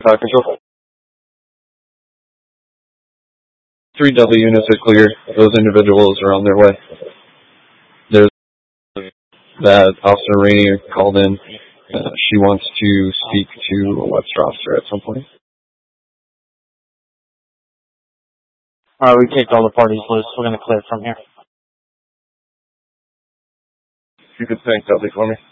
Control. 3W units are clear. Those individuals are on their way. There's that Officer Rainier called in. She wants to speak to a Webster officer at some point. Alright, we kicked all the parties loose. We're going to clear from here. If you could thank Dudley for me.